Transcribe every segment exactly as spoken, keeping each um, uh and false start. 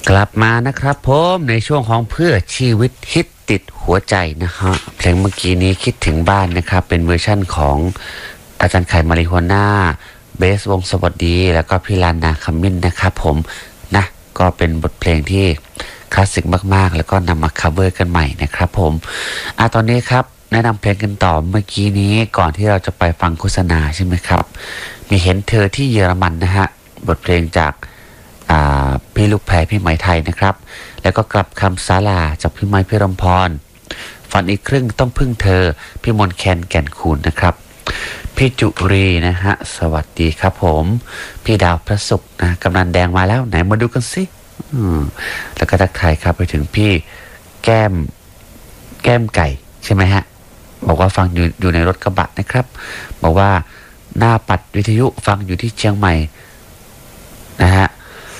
กลับมานะครับผมในช่วงของเพื่อชีวิตฮิตติดหัวใจนะฮะเพลงเมื่อกี้นี้คิดถึงบ้านนะครับเป็นเวอร์ชั่นของอาจารย์ไข่มาริโฮน่าเบสวงสวัสดีแล้วก็พี่ลานาคัมมินนะครับผมนะก็เป็นบทเพลงที่คลาสสิกมากๆแล้วก็นำมาคัฟเวอร์กันใหม่นะครับผมอ่ะตอนนี้ครับแนะนำเพลงกันต่อเมื่อกี้นี้ก่อนที่เราจะไปฟังโฆษณาใช่ไหมครับมีเห็นเธอที่เยอรมันนะฮะบทเพลงจากพี่ลูกแพรพี่ไหมไทยนะครับแล้วก็กลับคำสาลาจากพี่ไม้พี่รำพรฝันอีกครึ่งต้องพึ่งเธอพี่มนแคนแก่นคูณนะครับพี่จุรีนะฮะสวัสดีครับผมพี่ดาวพระศุกร์นะกำนันแดงมาแล้วไหนมาดูกันสิแล้วก็ทักทายครับไปถึงพี่แก้มแก้มไก่ใช่ไหมฮะบอกว่าฟังอยู่อยู่ในรถกระบะนะครับบอกว่าหน้าปัดวิทยุฟังอยู่ที่เชียงใหม่นะฮะ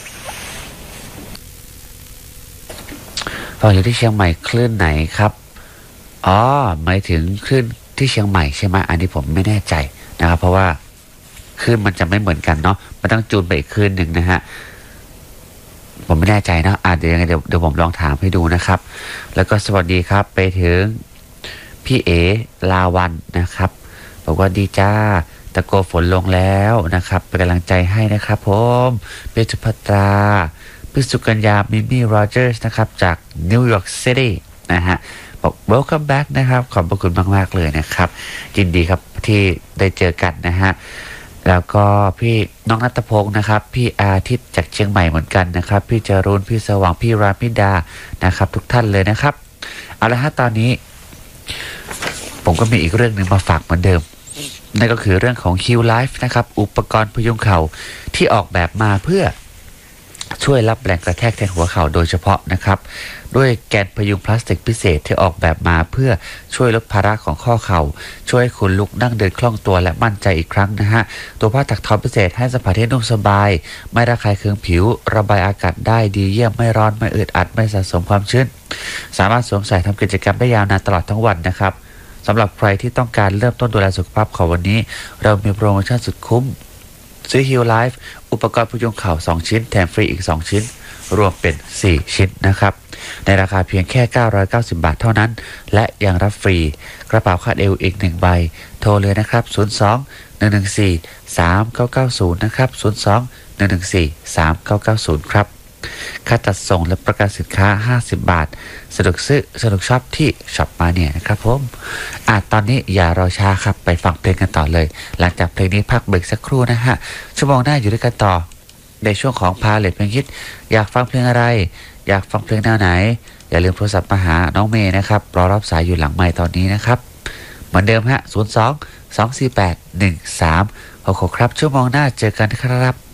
ฟังอยู่ที่เชียงใหม่คลื่นไหนครับอ๋อหมายถึงคลื่นที่เชียงใหม่ใช่ไหมอันนี้ผมไม่แน่ใจนะครับเพราะว่าคลื่นมันจะไม่เหมือนกันเนาะมันต้องจูนไปอีกคลื่นหนึ่งนะฮะผมไม่แน่ใจนะอ่ะเดี๋ยวยังไงเดี๋ยวเดี๋ยวผมลองถามให้ดูนะครับแล้วก็สวัสดีครับไปถึงพี่เอลาวันนะครับบอกว่าดีจ้าตะโกฝนลงแล้วนะครับเป็นกำลังใจให้นะครับผมเบจุภัตราพิสุกัญญามิมี่โรเจอร์สนะครับจากนิวยอร์กซิตี้นะฮะบอก welcome back นะครับขอบพระคุณมากๆเลยนะครับยินดีครับที่ได้เจอกันนะฮะแล้วก็พี่น้องณัฐพงศ์นะครับพี่อาทิตย์จากเชียงใหม่เหมือนกันนะครับพี่จารุณพี่สว่างพี่รามิดานะครับทุกท่านเลยนะครับเอาละฮะตอนนี้ผมก็มีอีกเรื่องหนึ่งมาฝากเหมือนเดิมนั่นก็คือเรื่องของ Q Life นะครับอุปกรณ์พยุงเข่าที่ออกแบบมาเพื่อช่วยรับแรงกระแทกแทนหัวเข่าโดยเฉพาะนะครับด้วยแกนพยุงพลาสติกพิเศษที่ออกแบบมาเพื่อช่วยลดภาระของข้อเข่าช่วยให้คุณลุกนั่งเดินคล่องตัวและมั่นใจอีกครั้งนะฮะตัวผ้าถักทอพิเศษให้สัมผัสที่นุ่มสบายไม่ระคายเคืองผิวระบายอากาศได้ดีเยี่ยมไม่ร้อนไม่อึดอัดไม่สะสมความชื้นสามารถสวมใส่ทำกิจกรรมได้ยาวนานตลอดทั้งวันนะครับสำหรับใครที่ต้องการเริ่มต้นดูแลสุขภาพของวันนี้เรามีโปรโมชั่นสุดคุ้มซื้อ Heal Life อุปกรณ์พยุงเข่าสองชิ้นแถมฟรีอีกสองชิ้นรวมเป็นสี่ชิ้นนะครับในราคาเพียงแค่เก้าร้อยเก้าสิบบาทเท่านั้นและยังรับฟรีกระเป๋าคาดเอวอีกหนึ่งใบโทรเลยนะครับศูนย์ สอง หนึ่ง หนึ่ง สี่ สาม เก้า เก้า ศูนย์นะครับศูนย์ สอง หนึ่ง หนึ่ง สี่ สาม เก้า เก้า ศูนย์ครับค่าจัดส่งและประกันสินค้าห้าสิบบาทสะดวกซื้อสะดวกช็อปที่ช็อปมาเนี่ยนะครับผมอ่ะตอนนี้อย่ารอช้าครับไปฟังเพลงกันต่อเลยหลังจากเพลงนี้พักเบรกสักครู่นะฮะชั่วโมงหน้าอยู่ด้วยกันต่อในช่วงของพาเลทเพลงฮิตอยากฟังเพลงอะไรอยากฟังเพลงแนวไหนอย่าลืมโทรศัพท์มาหาน้องเมย์นะครับรอรับสายอยู่หลังไมค์ตอนนี้นะครับเหมือนเดิมฮะศูนย์ สอง สอง สี่ แปด หนึ่ง สาม หก หกครับชั่วโมงหน้าเจอกันครับ